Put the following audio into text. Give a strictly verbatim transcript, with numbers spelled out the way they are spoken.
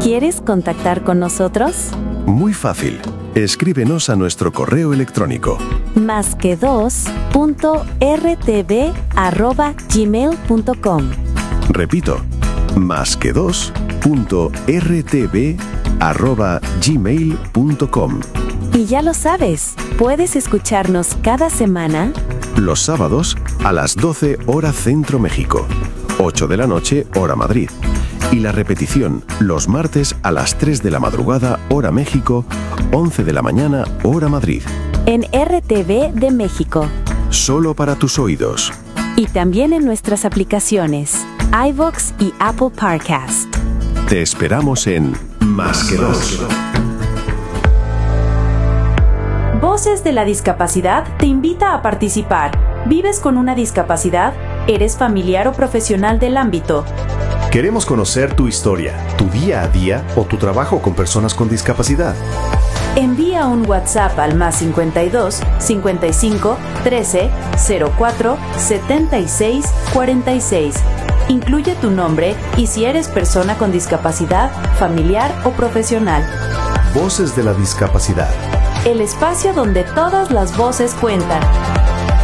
¿Quieres contactar con nosotros? Muy fácil. Escríbenos a nuestro correo electrónico más que dos punto r t v arroba gmail punto com. Repito, más que dos punto r t v arroba gmail punto com. Y ya lo sabes, puedes escucharnos cada semana los sábados a las doce hora Centro México, ocho de la noche hora Madrid. Y la repetición los martes a las tres de la madrugada hora México, once de la mañana hora Madrid. En R T V de México. Solo para tus oídos. Y también en nuestras aplicaciones, iVoox y Apple Podcast. Te esperamos en Más que Dos. Voces de la Discapacidad te invita a participar. ¿Vives con una discapacidad? ¿Eres familiar o profesional del ámbito? Queremos conocer tu historia, tu día a día o tu trabajo con personas con discapacidad. Envía un WhatsApp al más cincuenta y dos, cincuenta y cinco, trece, cero cuatro, setenta y seis, cuarenta y seis. Incluye tu nombre y si eres persona con discapacidad, familiar o profesional. Voces de la Discapacidad. El espacio donde todas las voces cuentan.